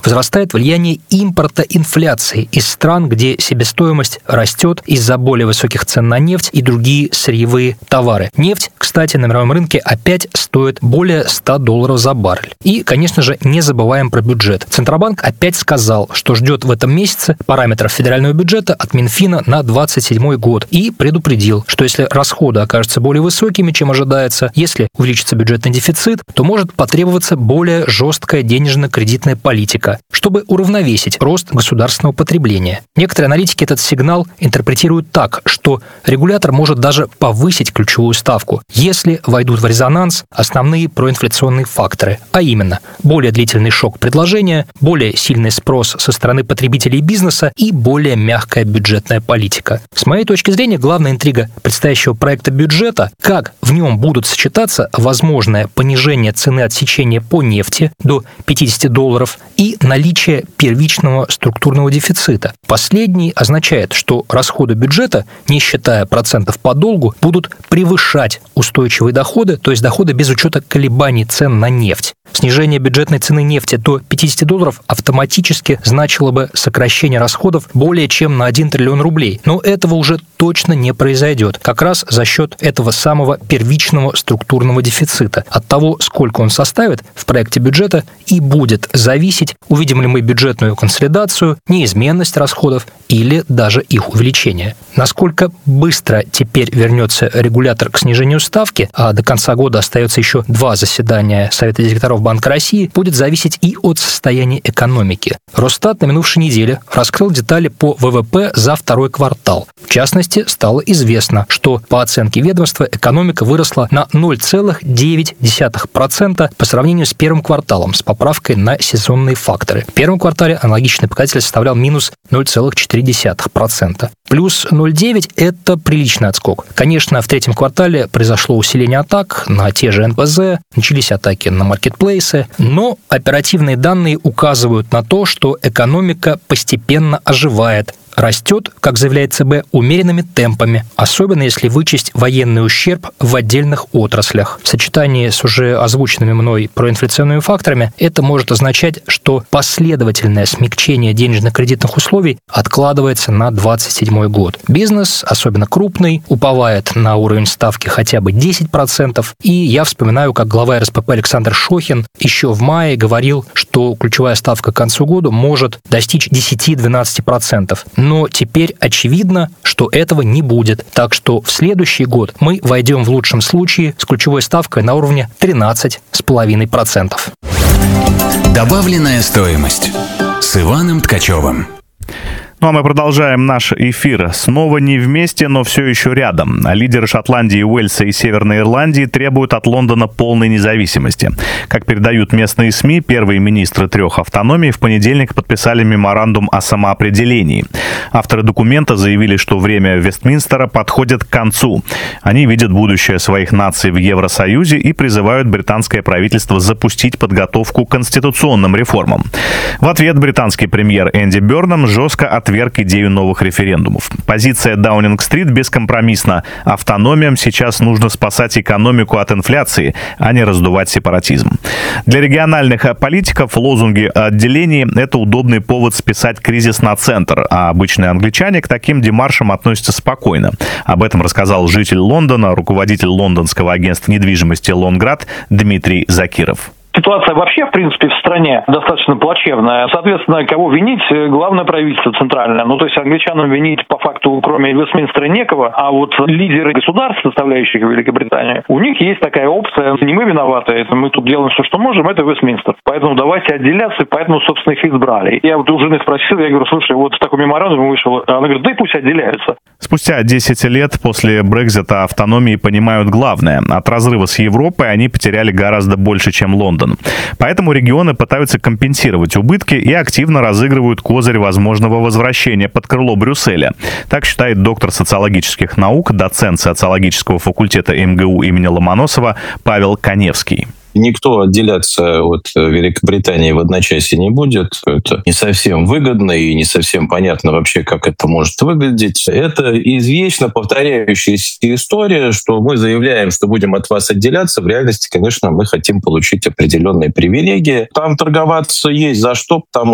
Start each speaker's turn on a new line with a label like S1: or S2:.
S1: возрастает влияние импорта инфляции из стран, где себестоимость растет из-за более высоких цен на нефть и другие сырьевые товары. Нефть, кстати, на мировом рынке опять стоит более $100 за баррель. И, конечно же, не забываем про бюджет. Центробанк опять сказал, что ждет в этом месяце параметров федерального бюджета от Минфина на 2027 год и предупредил, что если расходы окажутся более высокими, чем ожидается, если увеличится бюджетный дефицит, то может потребоваться более жесткая денежно-кредитная политика, чтобы уравновесить рост государственного потребления. Некоторые аналитики этот сигнал интерпретируют так, что регулятор может даже повысить ключевую ставку, если войдут в резонанс основные проинфляционные факторы, а именно более длительный шок предложения, более сильный спрос со стороны потребителей и бизнеса и более мягкая бюджетная политика. С моей точки зрения, главная интрига предстоящего проекта бюджета, как в нем будут сочетаться возможное понижение цены отсечения по нефти до $50 и наличие первичного структурного дефицита. Последний означает, что расходы бюджета, не считая процентов по долгу, будут превышать устойчивые доходы, то есть доходы без учета колебаний цен на нефть. Снижение бюджетной цены нефти до $50 автоматически значило бы сокращение расходов более чем на 1 триллион рублей. Но этого уже точно не произойдет, как раз за счет этого самого первичного структурного дефицита. От того, сколько он составит в проекте бюджета, и будет зависеть, увидим ли мы бюджетную консолидацию, неизменность расходов или даже их увеличение. Насколько быстро теперь вернется регулятор к снижению ставки, а до конца года остается еще 2 заседания Совета директоров Банка России, будет зависеть и от состояния экономики. Росстат на минувшей неделе раскрыл детали по ВВП за второй квартал. В частности, стало известно, что по оценке ведомства экономика выросла на 0,9% по сравнению с первым кварталом с поправкой на сезонные факторы. В первом квартале аналогичный показатель составлял минус 0,4%. Плюс 0,9% – это приличный отскок. Конечно, в третьем квартале произошло усиление атак на те же НПЗ, начались атаки на маркетплейсы, но оперативные данные указывают на то, что экономика постепенно оживает, растет, как заявляет ЦБ, умеренными темпами, особенно если вычесть военный ущерб в отдельных отраслях. В сочетании с уже озвученными мной проинфляционными факторами это может означать, что последовательное смягчение денежно-кредитных условий откладывается на 2027 год. Бизнес, особенно крупный, уповает на уровень ставки хотя бы 10%, и я вспоминаю, как глава РСПП Александр Шохин еще в мае говорил, что ключевая ставка к концу года может достичь 10-12%. Но теперь очевидно, что этого не будет. Так что в следующий год мы войдем в лучшем случае с ключевой ставкой на уровне 13,5%.
S2: Добавленная стоимость с Иваном Ткачевым.
S3: Ну а мы продолжаем наш эфир. Снова не вместе, но все еще рядом. Лидеры Шотландии, Уэльса и Северной Ирландии требуют от Лондона полной независимости. Как передают местные СМИ, первые министры 3 автономий в понедельник подписали меморандум о самоопределении. Авторы документа заявили, что время Вестминстера подходит к концу. Они видят будущее своих наций в Евросоюзе и призывают британское правительство запустить подготовку к конституционным реформам. В ответ британский премьер Энди Бёрнам жестко отверг идею новых референдумов. Позиция Даунинг-стрит бескомпромиссна. Автономиям сейчас нужно спасать экономику от инфляции, а не раздувать сепаратизм. Для региональных политиков лозунги о отделении – это удобный повод списать кризис на центр, а обычные англичане к таким демаршам относятся спокойно. Об этом рассказал житель Лондона, руководитель лондонского агентства недвижимости «Лонград» Дмитрий Закиров.
S4: Ситуация вообще, в принципе, в стране достаточно плачевная. Соответственно, кого винить? Главное правительство центральное. Ну, то есть англичанам винить по факту, кроме Вестминстера, некого. А вот лидеры государств, составляющих Великобританию, у них есть такая опция. Не мы виноваты, это мы тут делаем все, что можем, это Вестминстер. Поэтому давайте отделяться, и поэтому, собственно, их избрали. Я вот у жены спросил, я говорю, слушай, вот такой меморандум вышел. Она говорит, да и пусть отделяются.
S3: Спустя 10 лет после Брексита автономии понимают главное. От разрыва с Европой они потеряли гораздо больше, чем Лондон. Поэтому регионы пытаются компенсировать убытки и активно разыгрывают козырь возможного возвращения под крыло Брюсселя. Так считает доктор социологических наук, доцент социологического факультета МГУ имени Ломоносова Павел Коневский.
S5: Никто отделяться от Великобритании в одночасье не будет. Это не совсем выгодно и не совсем понятно вообще, как это может выглядеть. Это извечно повторяющаяся история, что мы заявляем, что будем от вас отделяться. В реальности, конечно, мы хотим получить определенные привилегии. Там торговаться есть за что, потому